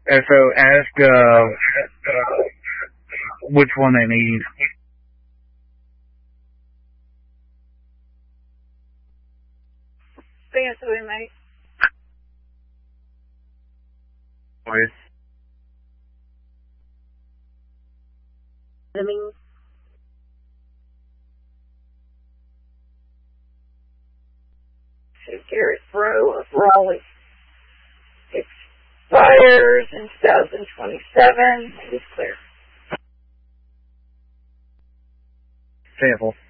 And so ask which one they need. Stand to it, mate. Boys. Garrett Row of Raleigh expires in 2027. It is clear. Sample.